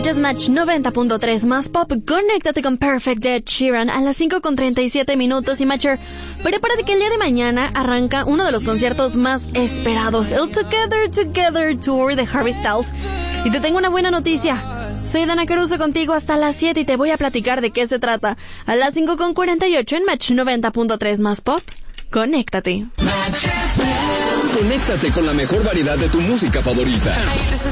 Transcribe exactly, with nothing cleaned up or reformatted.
Escuchas Match noventa punto tres más pop. Conéctate con Perfect de Ed Sheeran a las cinco con treinta y siete minutos. Y Matcher, prepárate que el día de mañana arranca uno de los conciertos más esperados, el Together Together Tour de Harry Styles. Y te tengo una buena noticia. Soy Dana Caruso contigo hasta las siete y te voy a platicar de qué se trata. A las cinco con cuarenta y ocho en Match noventa punto tres más pop. Conéctate. Conéctate con la mejor variedad de tu música favorita.